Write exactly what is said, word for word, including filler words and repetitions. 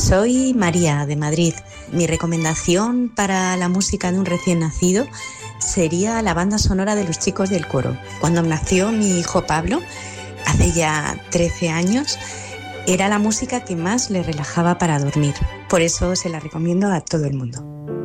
Soy María, de Madrid. Mi recomendación para la música de un recién nacido sería la banda sonora de Los Chicos del Coro. Cuando nació mi hijo Pablo, hace ya trece años, era la música que más le relajaba para dormir. Por eso se la recomiendo a todo el mundo.